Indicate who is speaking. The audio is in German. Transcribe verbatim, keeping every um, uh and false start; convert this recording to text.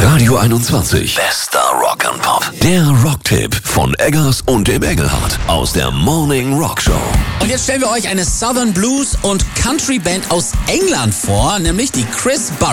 Speaker 1: Radio einundzwanzig. Bester Rock and Pop. Der Rocktipp von Eggers und dem Engelhardt aus der Morning Rock Show.
Speaker 2: Und jetzt stellen wir euch eine Southern Blues und Country Band aus England vor, nämlich die Chris Barrett.